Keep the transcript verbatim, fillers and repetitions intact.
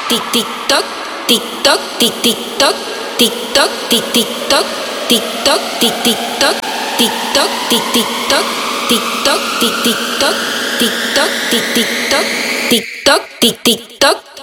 tic tic toc, tic toc, tic tic toc, tic toc, tic tic toc, tic toc, tic tic toc, tic toc, tic tic toc, tic toc, tic tic toc, tic toc, tic tic toc, tic toc, tic tic toc.